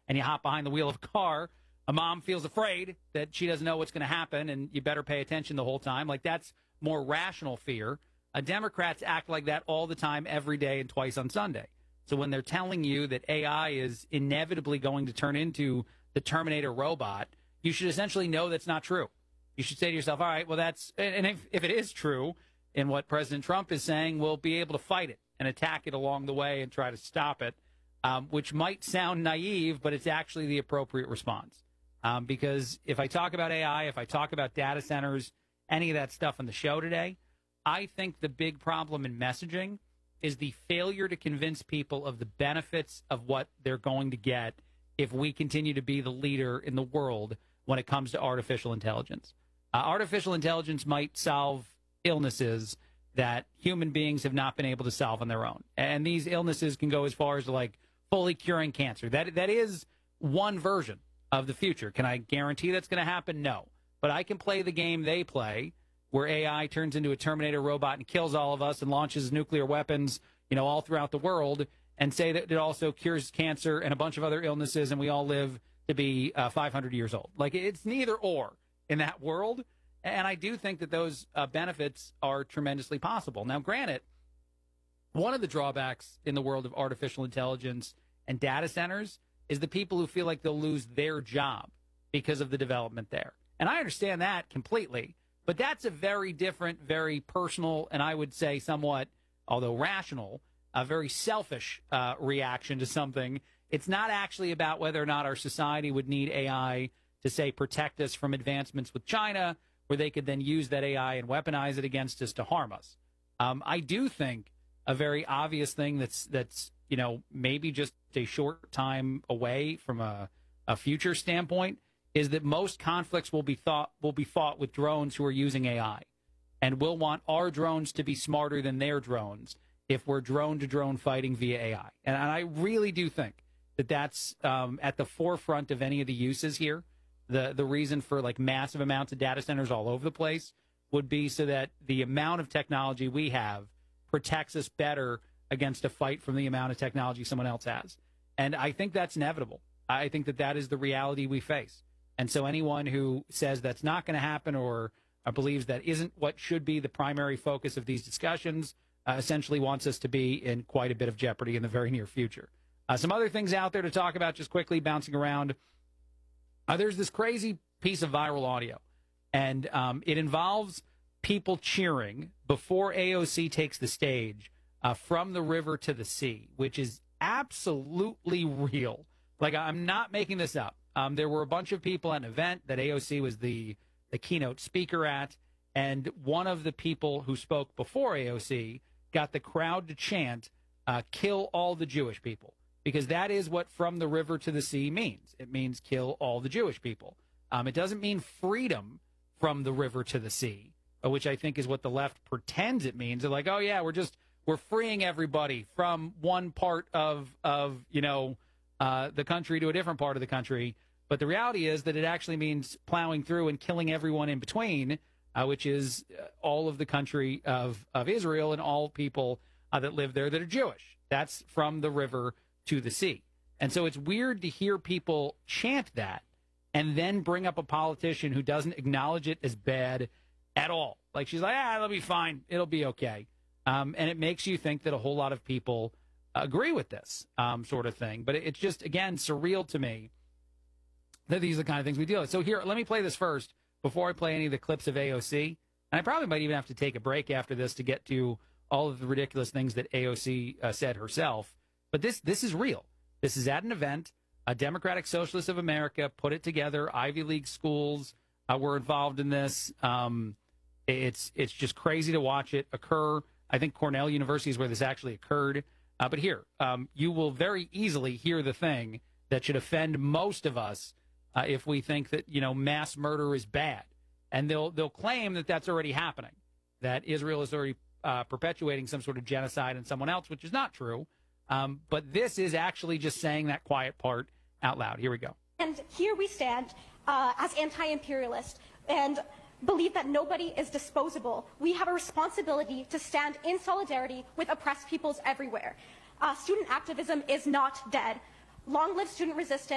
and you hop behind the wheel of a car, a mom feels afraid that she doesn't know what's going to happen, and you better pay attention the whole time. Like, that's more rational fear. Democrats act like that all the time, every day, and twice on Sunday. So when they're telling you that AI is inevitably going to turn into the Terminator robot, you should essentially know that's not true. You should say to yourself, all right, well, that's, and if it is true in what President Trump is saying, we'll be able to fight it and attack it along the way and try to stop it, which might sound naive, but it's actually the appropriate response. Because if I talk about AI, if I talk about data centers, any of that stuff on the show today, I think the big problem in messaging is the failure to convince people of the benefits of what they're going to get if we continue to be the leader in the world when it comes to artificial intelligence. Artificial intelligence might solve illnesses that human beings have not been able to solve on their own. And these illnesses can go as far as like fully curing cancer. That is one version of the future. Can I guarantee that's going to happen? No. But I can play the game they play, where AI turns into a Terminator robot and kills all of us and launches nuclear weapons, all throughout the world, and say that it also cures cancer and a bunch of other illnesses, and we all live to be 500 years old. Like, it's neither or in that world, and I do think that those benefits are tremendously possible. Now, granted, one of the drawbacks in the world of artificial intelligence and data centers is the people who feel like they'll lose their job because of the development there. And I understand that completely. But that's a very different, very personal, and I would say somewhat, although rational, a very selfish reaction to something. It's not actually about whether or not our society would need AI to, say, protect us from advancements with China, where they could then use that AI and weaponize it against us to harm us. I do think a very obvious thing that's maybe just a short time away from a future standpoint is that most conflicts will be fought with drones who are using AI. And we'll want our drones to be smarter than their drones if we're drone-to-drone fighting via AI. And I really do think that that's at the forefront of any of the uses here. The reason for, like, massive amounts of data centers all over the place would be so that the amount of technology we have protects us better against a fight from the amount of technology someone else has. And I think that's inevitable. I think that is the reality we face. And so anyone who says that's not going to happen or believes that isn't what should be the primary focus of these discussions essentially wants us to be in quite a bit of jeopardy in the very near future. Some other things out there to talk about just quickly, bouncing around. There's this crazy piece of viral audio, and it involves people cheering before AOC takes the stage from the river to the sea, which is absolutely real. Like, I'm not making this up. There were a bunch of people at an event that AOC was the keynote speaker at, and one of the people who spoke before AOC got the crowd to chant, kill all the Jewish people, because that is what from the river to the sea means. It means kill all the Jewish people. It doesn't mean freedom from the river to the sea, which I think is what the left pretends it means. They're like, oh, yeah, we're freeing everybody from one part of the country to a different part of the country. But the reality is that it actually means plowing through and killing everyone in between, which is all of the country of Israel and all people that live there that are Jewish. That's from the river to the sea. And so it's weird to hear people chant that and then bring up a politician who doesn't acknowledge it as bad at all. Like, she's like, it'll be fine. It'll be okay. And it makes you think that a whole lot of people agree with this sort of thing. But it's just, again, surreal to me that these are the kind of things we deal with. So here, let me play this first before I play any of the clips of AOC. And I probably might even have to take a break after this to get to all of the ridiculous things that AOC said herself. But this is real. This is at an event. Democratic Socialists of America put it together. Ivy League schools were involved in this. It's just crazy to watch it occur. I think Cornell University is where this actually occurred. But here, you will very easily hear the thing that should offend most of us if we think that, mass murder is bad. And they'll claim that that's already happening, that Israel is already perpetuating some sort of genocide on someone else, which is not true. But this is actually just saying that quiet part out loud. Here we go. And here we stand as anti-imperialist and believe that nobody is disposable. We have a responsibility to stand in solidarity with oppressed peoples everywhere. Student activism is not dead. Long live student resistance.